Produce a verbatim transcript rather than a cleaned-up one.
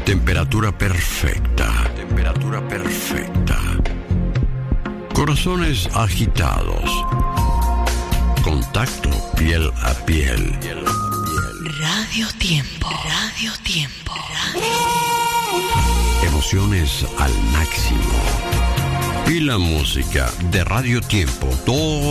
Temperatura perfecta. Temperatura perfecta. Corazones agitados. Contacto piel a piel. Radio Tiempo. Radio Tiempo. Radio... Emociones al máximo. Y la música de Radio Tiempo. Todo